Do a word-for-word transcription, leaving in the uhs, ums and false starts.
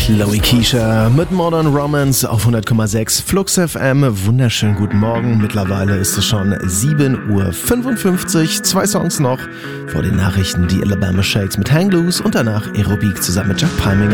Chloe Keisha mit Modern Romance auf hundert Komma sechs Flux F M. Wunderschönen guten Morgen. Mittlerweile ist es schon sieben Uhr fünfundfünfzig. Zwei Songs noch vor den Nachrichten. Die Alabama Shakes mit Hang Loose und danach Aerobeat zusammen mit Jack Palminger.